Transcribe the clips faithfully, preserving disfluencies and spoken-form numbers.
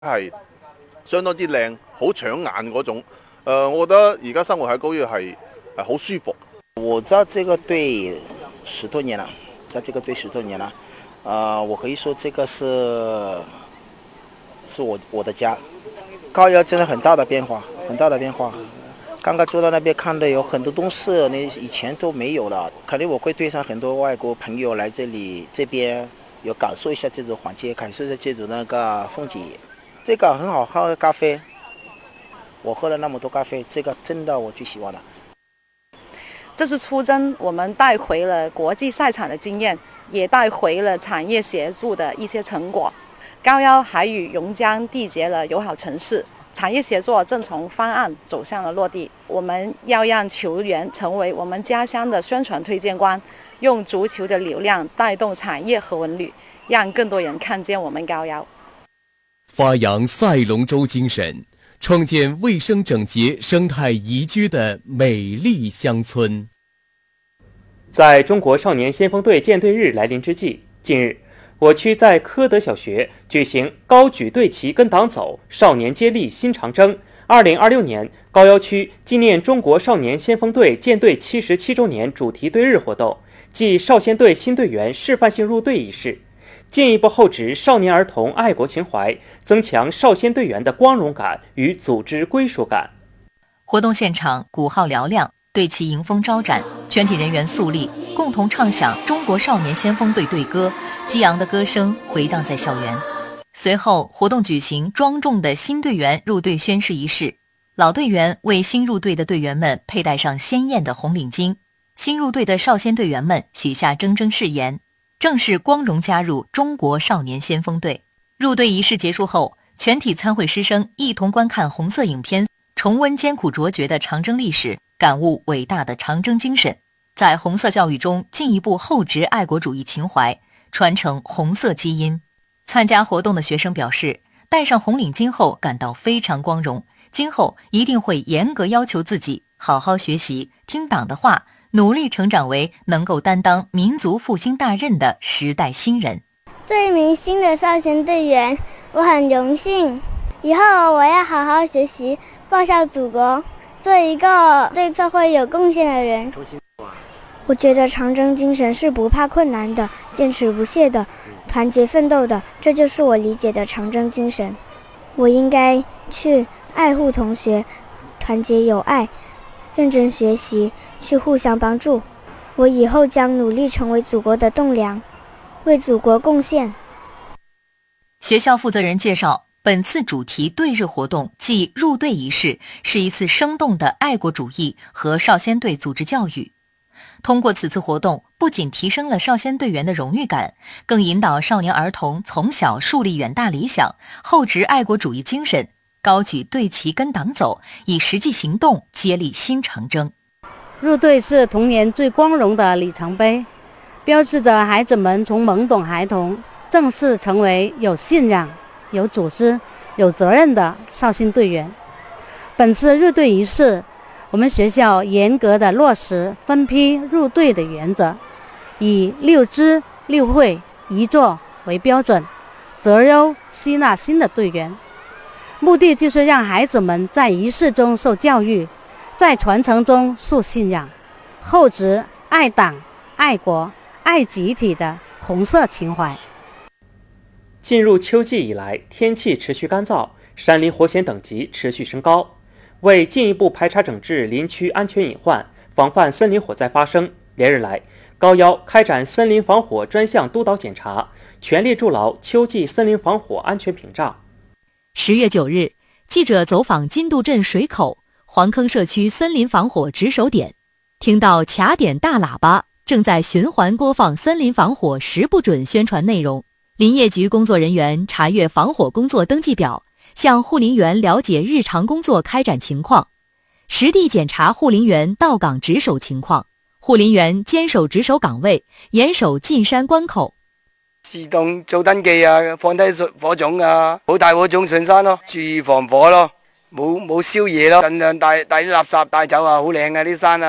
係相當之靚，好搶眼嗰種。誒、呃，我覺得而家生活喺高要係誒好舒服。 我在這個隊十多年了，在這個隊十多年了，啊、呃，我可以說這個是是我我的家。高要真的很大的變化，很大的變化。剛剛坐到那邊看的有很多東西，你以前都沒有了。肯定我會對上很多外國朋友來這裡這邊，有感受一下這種環境，感受一下這種那個風景。這個很好喝咖啡，我喝了那麼多咖啡，這個真的我最喜歡了。 這次出征，我們帶回了國際賽場的經驗，也帶回了產業協助的一些成果。高要還與榕江締結了友好城市，產業協作正從方案走向了落地。我們要讓球員成為我們家鄉的宣傳推薦官，用足球的流量帶動產業和文旅，讓更多人看見我們高要。 發揚賽龍舟精神，創建衛生整潔、生態宜居的美麗鄉村。 在中國少年先鋒隊建隊日來臨之際，近日，我區在科德小學舉行高舉隊旗跟黨走，少年接力新長征二零二六年高要區紀念中國少年先鋒隊建隊七十七周年主題隊日活動暨少先隊新隊員示範性入隊儀式，進一步厚植少年兒童愛國情懷，增強少先隊員的光榮感與組織歸屬感。 活動現場鼓號嘹亮，隊旗迎風招展，全體人員肅立，共同唱響中國少年先鋒隊隊歌，激昂的歌聲回盪在校園。隨後，活動舉行莊重的新隊員入隊宣誓儀式，老隊員為新入隊的隊員們佩戴上鮮豔的紅領巾，新入隊的少先隊員們許下錚錚誓言，正式光榮加入中國少年先鋒隊。入隊儀式結束後，全體參會師生一同觀看紅色影片，重溫艱苦卓絕的長征歷史，感悟偉大的長征精神，在紅色教育中進一步厚植愛國主義情懷，傳承紅色基因。參加活動的學生表示，戴上紅領巾後感到非常光榮，今後一定會嚴格要求自己，好好學習，聽黨的話，努力成長為能夠擔當民族復興大任的時代新人。 做一名新的少先隊員，我很榮幸，以後我要好好學習，報效祖國，做一個對社會有貢獻的人。我覺得長征精神是不怕困難的，堅持不懈的，團結奮鬥的，這就是我理解的長征精神。我應該去愛護同學，團結友愛，認真學習，去互相幫助。我以後將努力成為祖國的棟樑，為祖國貢獻。 學校負責人介紹，本次主題隊日活動暨入隊儀式是一次生動的愛國主義和少先隊組織教育。通過此次活動，不僅提升了少先隊員的榮譽感，更引導少年兒童從小樹立遠大理想，厚植愛國主義精神，高舉隊旗跟黨走，以實際行動接力新長征。 入隊是童年最光榮的里程碑，標誌着孩子們從懵懂孩童正式成為有信仰、有組織、有責任的少先隊員。本次入隊儀式，我們學校嚴格地落實分批入隊的原則，以六支六會一座為標準，擇優吸納新的隊員。目的就是讓孩子們在儀式中受教育，在傳承中樹信仰，厚植愛黨、愛國、愛集體的紅色情懷。 進入秋季以來，天氣持續乾燥，山林火險等級持續升高。為進一步排查整治林區安全隱患，防範森林火災發生，連日來，高要開展森林防火專項督導檢查，全力築牢秋季森林防火安全屏障。 十月九日，記者走訪金渡鎮水口黃坑社區森林防火值守點，聽到卡點大喇叭正在循環播放森林防火十不准宣傳內容。林業局工作人員查閱防火工作登記表，向護林員了解日常工作開展情況，實地檢查護林員到崗值守情況。護林員堅守值守崗位，嚴守進山關口。 自動做登記啊，放低火種啊，冇帶火種上山咯，注意防火咯，冇冇燒嘢咯，盡量帶帶啲垃圾帶走啊，好靚啊啲山啊。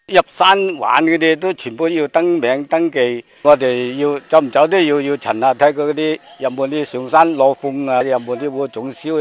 入山玩嗰啲都全部要登名登記，我哋要走唔走都要要巡下睇佢嗰啲有冇啲上山攞風啊，有冇啲會中招。